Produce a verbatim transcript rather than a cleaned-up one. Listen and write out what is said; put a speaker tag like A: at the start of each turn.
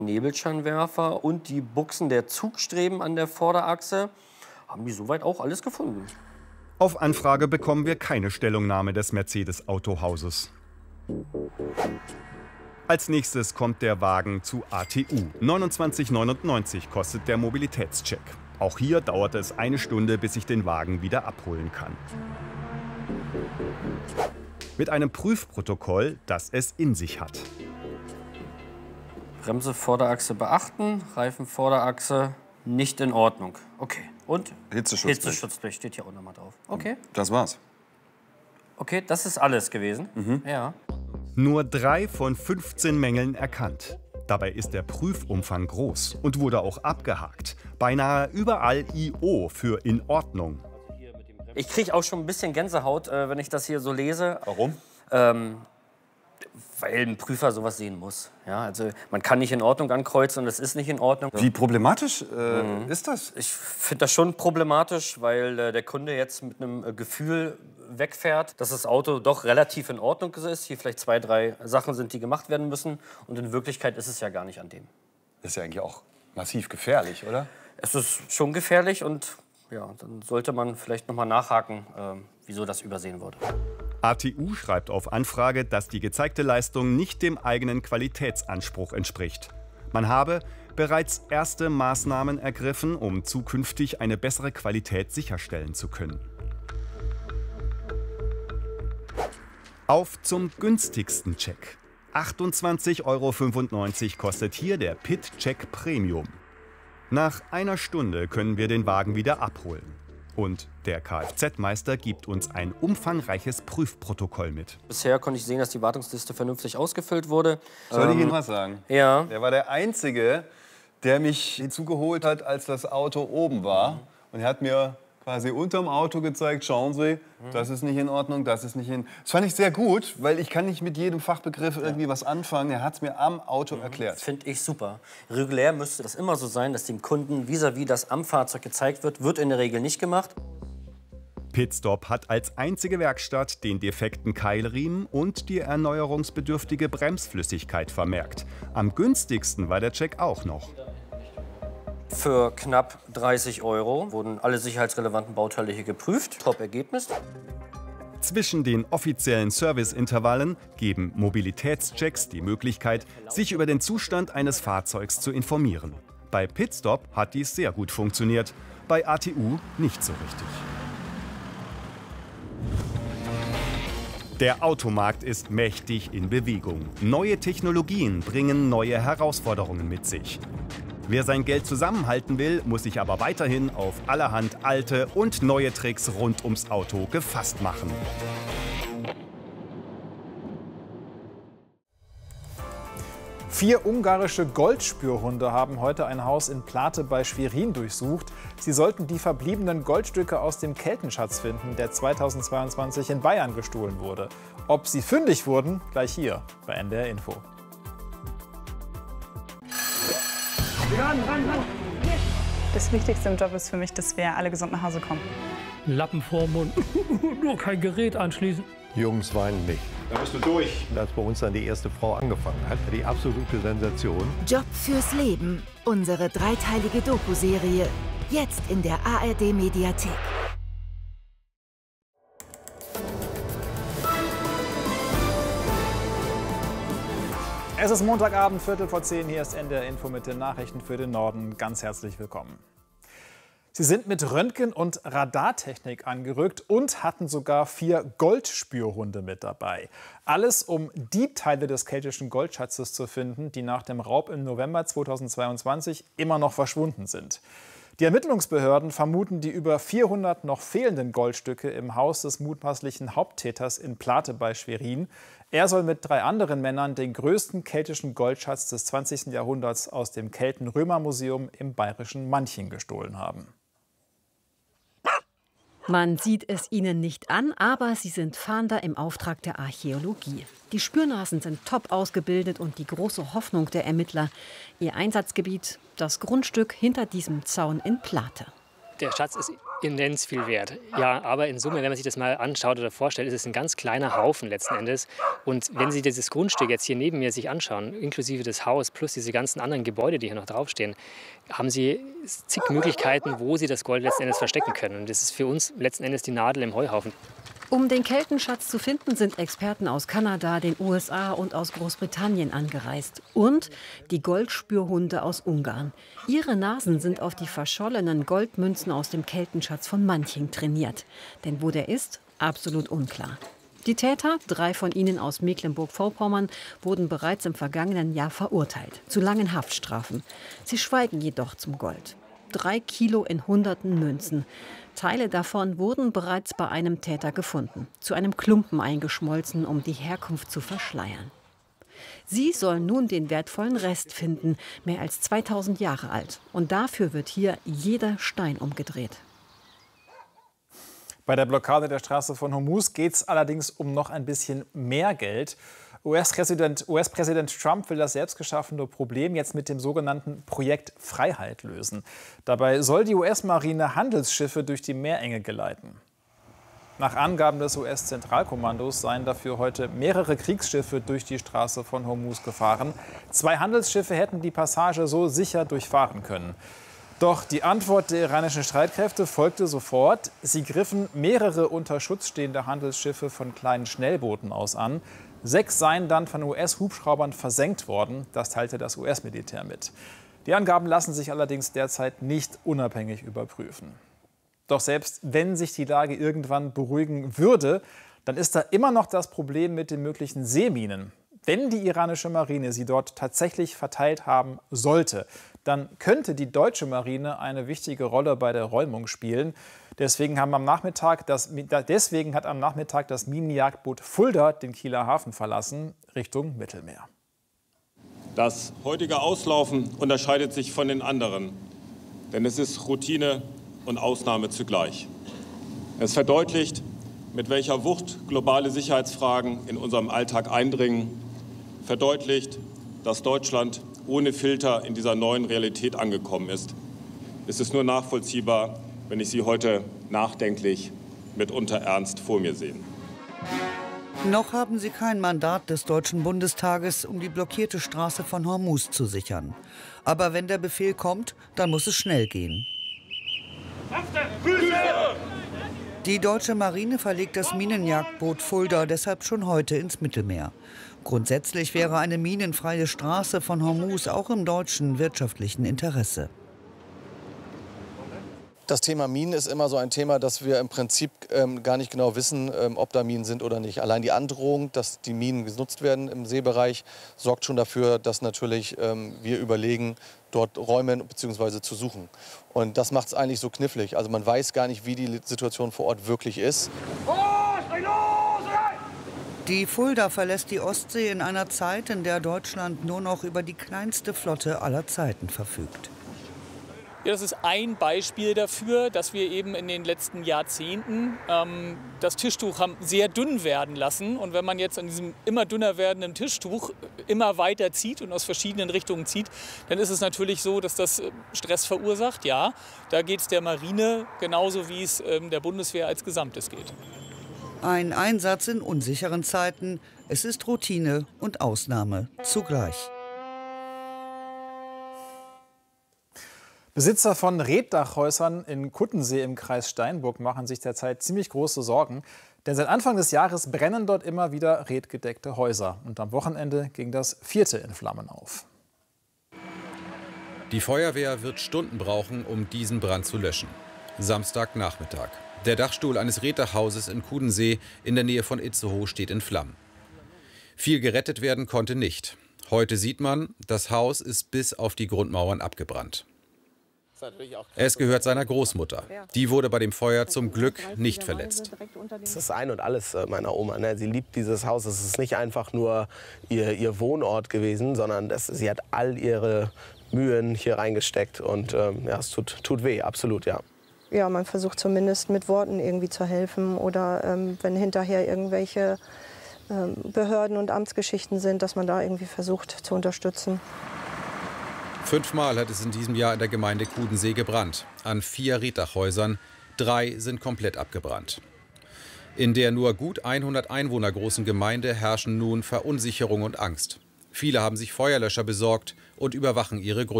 A: Nebelscheinwerfer und die Buchsen der Zugstreben an der Vorderachse haben die soweit auch alles gefunden.
B: Auf Anfrage bekommen wir keine Stellungnahme des Mercedes-Autohauses. Als nächstes kommt der Wagen zu A T U. neunundzwanzig neunundneunzig kostet der Mobilitätscheck. Auch hier dauert es eine Stunde, bis ich den Wagen wieder abholen kann. Mit einem Prüfprotokoll, das es in sich hat.
A: Bremse Vorderachse beachten, Reifen Vorderachse nicht in Ordnung. Okay. Und?
C: Hitzeschutzblech.
A: Hitzeschutzblech steht hier auch nochmal drauf. Okay.
C: Das war's.
A: Okay, das ist alles gewesen. Mhm. Ja.
B: Nur drei von fünfzehn Mängeln erkannt. Dabei ist der Prüfumfang groß und wurde auch abgehakt. Beinahe überall I O für in Ordnung.
A: Ich kriege auch schon ein bisschen Gänsehaut, äh, wenn ich das hier so lese.
C: Warum?
A: Ähm, weil ein Prüfer sowas sehen muss. Ja, also man kann nicht in Ordnung ankreuzen und es ist nicht in Ordnung.
C: Wie problematisch äh, mhm. ist das?
A: Ich finde das schon problematisch, weil äh, der Kunde jetzt mit einem äh, Gefühl wegfährt, dass das Auto doch relativ in Ordnung ist. Hier vielleicht zwei, drei Sachen sind, die gemacht werden müssen. Und in Wirklichkeit ist es ja gar nicht an dem.
C: Das ist ja eigentlich auch massiv gefährlich, oder?
A: Es ist schon gefährlich und ja, dann sollte man vielleicht noch mal nachhaken, äh, wieso das übersehen wurde.
B: A T U schreibt auf Anfrage, dass die gezeigte Leistung nicht dem eigenen Qualitätsanspruch entspricht. Man habe bereits erste Maßnahmen ergriffen, um zukünftig eine bessere Qualität sicherstellen zu können. Auf zum günstigsten Check. achtundzwanzig Euro fünfundneunzig kostet hier der Pit-Check Premium. Nach einer Stunde können wir den Wagen wieder abholen. Und der Kfz-Meister gibt uns ein umfangreiches Prüfprotokoll mit.
A: Bisher konnte ich sehen, dass die Wartungsliste vernünftig ausgefüllt wurde.
C: Soll ich Ihnen was sagen?
A: Ja.
C: Der war der Einzige, der mich hinzugeholt hat, als das Auto oben war. Und er hat mir quasi unterm Auto gezeigt, schauen Sie, das ist nicht in Ordnung, das ist nicht in... Das fand ich sehr gut, weil ich kann nicht mit jedem Fachbegriff irgendwie was anfangen. Er hat es mir am Auto erklärt.
A: Finde ich super. Regulär müsste das immer so sein, dass dem Kunden vis-à-vis das am Fahrzeug gezeigt wird. Wird in der Regel nicht gemacht.
B: Pitstop hat als einzige Werkstatt den defekten Keilriemen und die erneuerungsbedürftige Bremsflüssigkeit vermerkt. Am günstigsten war der Check auch noch.
A: Für knapp dreißig Euro wurden alle sicherheitsrelevanten Bauteile hier geprüft. Top-Ergebnis.
B: Zwischen den offiziellen Serviceintervallen geben Mobilitätschecks die Möglichkeit, sich über den Zustand eines Fahrzeugs zu informieren. Bei Pitstop hat dies sehr gut funktioniert, bei A T U nicht so richtig. Der Automarkt ist mächtig in Bewegung. Neue Technologien bringen neue Herausforderungen mit sich. Wer sein Geld zusammenhalten will, muss sich aber weiterhin auf allerhand alte und neue Tricks rund ums Auto gefasst machen.
D: Vier ungarische Goldspürhunde haben heute ein Haus in Plate bei Schwerin durchsucht. Sie sollten die verbliebenen Goldstücke aus dem Keltenschatz finden, der zweitausendzweiundzwanzig in Bayern gestohlen wurde. Ob sie fündig wurden, gleich hier bei N D R Info.
E: Das Wichtigste im Job ist für mich, dass wir alle gesund nach Hause kommen.
F: Lappen vorm Mund, nur kein Gerät anschließen.
G: Jungs weinen nicht.
C: Da bist du durch.
G: Als bei uns dann die erste Frau angefangen hat, die absolute Sensation.
H: Job fürs Leben. Unsere dreiteilige Doku-Serie. Jetzt in der A R D-Mediathek.
D: Es ist Montagabend, Viertel vor zehn. Hier ist N D R Info mit den Nachrichten für den Norden. Ganz herzlich willkommen. Sie sind mit Röntgen- und Radartechnik angerückt und hatten sogar vier Goldspürhunde mit dabei. Alles, um die Teile des keltischen Goldschatzes zu finden, die nach dem Raub im November zweitausendzweiundzwanzig immer noch verschwunden sind. Die Ermittlungsbehörden vermuten die über vierhundert noch fehlenden Goldstücke im Haus des mutmaßlichen Haupttäters in Plate bei Schwerin. Er soll mit drei anderen Männern den größten keltischen Goldschatz des zwanzigsten Jahrhunderts aus dem Kelten-Römer-Museum im bayerischen Manching gestohlen haben.
I: Man sieht es ihnen nicht an, aber sie sind Fahnder im Auftrag der Archäologie. Die Spürnasen sind top ausgebildet und die große Hoffnung der Ermittler. Ihr Einsatzgebiet, das Grundstück hinter diesem Zaun in Plate.
J: Der Schatz ist immens viel wert. Ja, aber in Summe, wenn man sich das mal anschaut oder vorstellt, ist es ein ganz kleiner Haufen letzten Endes. Und wenn Sie dieses Grundstück jetzt hier neben mir sich anschauen, inklusive das Haus plus diese ganzen anderen Gebäude, die hier noch draufstehen, haben Sie zig Möglichkeiten, wo Sie das Gold letzten Endes verstecken können. Und das ist für uns letzten Endes die Nadel im Heuhaufen.
I: Um den Keltenschatz zu finden, sind Experten aus Kanada, den U S A und aus Großbritannien angereist. Und die Goldspürhunde aus Ungarn. Ihre Nasen sind auf die verschollenen Goldmünzen aus dem Keltenschatz von Manching trainiert. Denn wo der ist, absolut unklar. Die Täter, drei von ihnen aus Mecklenburg-Vorpommern, wurden bereits im vergangenen Jahr verurteilt. Zu langen Haftstrafen. Sie schweigen jedoch zum Gold. Drei Kilo in hunderten Münzen. Teile davon wurden bereits bei einem Täter gefunden, zu einem Klumpen eingeschmolzen, um die Herkunft zu verschleiern. Sie sollen nun den wertvollen Rest finden, mehr als zweitausend Jahre alt. Und dafür wird hier jeder Stein umgedreht.
D: Bei der Blockade der Straße von Hormuz geht es allerdings um noch ein bisschen mehr Geld. U S-Präsident U S-Präsident Trump will das selbst geschaffene Problem jetzt mit dem sogenannten Projekt Freiheit lösen. Dabei soll die U S-Marine Handelsschiffe durch die Meerenge geleiten. Nach Angaben des U S-Zentralkommandos seien dafür heute mehrere Kriegsschiffe durch die Straße von Hormuz gefahren. Zwei Handelsschiffe hätten die Passage so sicher durchfahren können. Doch die Antwort der iranischen Streitkräfte folgte sofort. Sie griffen mehrere unter Schutz stehende Handelsschiffe von kleinen Schnellbooten aus an. Sechs seien dann von U S-Hubschraubern versenkt worden. Das teilte das U S-Militär mit. Die Angaben lassen sich allerdings derzeit nicht unabhängig überprüfen. Doch selbst wenn sich die Lage irgendwann beruhigen würde, dann ist da immer noch das Problem mit den möglichen Seeminen. Wenn die iranische Marine sie dort tatsächlich verteilt haben sollte, dann könnte die deutsche Marine eine wichtige Rolle bei der Räumung spielen. Deswegen, haben am Nachmittag das, deswegen hat am Nachmittag das Minenjagdboot Fulda den Kieler Hafen verlassen, Richtung Mittelmeer.
K: Das heutige Auslaufen unterscheidet sich von den anderen, denn es ist Routine und Ausnahme zugleich. Es verdeutlicht, mit welcher Wucht globale Sicherheitsfragen in unserem Alltag eindringen, verdeutlicht, dass Deutschland ohne Filter in dieser neuen Realität angekommen ist. Es ist nur nachvollziehbar, wenn ich Sie heute nachdenklich, mitunter ernst vor mir sehe.
L: Noch haben sie kein Mandat des Deutschen Bundestages, um die blockierte Straße von Hormuz zu sichern. Aber wenn der Befehl kommt, dann muss es schnell gehen. Die deutsche Marine verlegt das Minenjagdboot Fulda deshalb schon heute ins Mittelmeer. Grundsätzlich wäre eine minenfreie Straße von Hormuz auch im deutschen wirtschaftlichen Interesse.
M: Das Thema Minen ist immer so ein Thema, dass wir im Prinzip ähm, gar nicht genau wissen, ähm, ob da Minen sind oder nicht. Allein die Androhung, dass die Minen genutzt werden im Seebereich, sorgt schon dafür, dass natürlich ähm, wir überlegen, dort räumen bzw. zu suchen. Und das macht es eigentlich so knifflig. Also man weiß gar nicht, wie die Situation vor Ort wirklich ist.
L: Die Fulda verlässt die Ostsee in einer Zeit, in der Deutschland nur noch über die kleinste Flotte aller Zeiten verfügt.
N: Ja, das ist ein Beispiel dafür, dass wir eben in den letzten Jahrzehnten ähm, das Tischtuch haben sehr dünn werden lassen. Und wenn man jetzt an diesem immer dünner werdenden Tischtuch immer weiter zieht und aus verschiedenen Richtungen zieht, dann ist es natürlich so, dass das Stress verursacht. Ja, da geht es der Marine genauso, wie es ähm, der Bundeswehr als Gesamtes geht.
L: Ein Einsatz in unsicheren Zeiten. Es ist Routine und Ausnahme zugleich.
D: Besitzer von Reetdachhäusern in Kuttensee im Kreis Steinburg machen sich derzeit ziemlich große Sorgen. Denn seit Anfang des Jahres brennen dort immer wieder reetgedeckte Häuser. Und am Wochenende ging das vierte in Flammen auf.
O: Die Feuerwehr wird Stunden brauchen, um diesen Brand zu löschen. Samstagnachmittag. Der Dachstuhl eines Reetdachhauses in Kudensee in der Nähe von Itzehoe steht in Flammen. Viel gerettet werden konnte nicht. Heute sieht man, das Haus ist bis auf die Grundmauern abgebrannt. Es gehört seiner Großmutter. Die wurde bei dem Feuer zum Glück nicht verletzt.
P: Es ist ein und alles meiner Oma. Ne? Sie liebt dieses Haus. Es ist nicht einfach nur ihr, ihr Wohnort gewesen, sondern das, sie hat all ihre Mühen hier reingesteckt. Und ähm, ja, es tut, tut weh, absolut, ja.
Q: Ja, man versucht zumindest mit Worten irgendwie zu helfen. Oder ähm, wenn hinterher irgendwelche ähm, Behörden- und Amtsgeschichten sind, dass man da irgendwie versucht zu unterstützen.
O: Fünfmal hat es in diesem Jahr in der Gemeinde Kudensee gebrannt. An vier Reetdachhäusern. Drei sind komplett abgebrannt. In der nur gut hundert Einwohner großen Gemeinde herrschen nun Verunsicherung und Angst. Viele haben sich Feuerlöscher besorgt und überwachen ihre Grund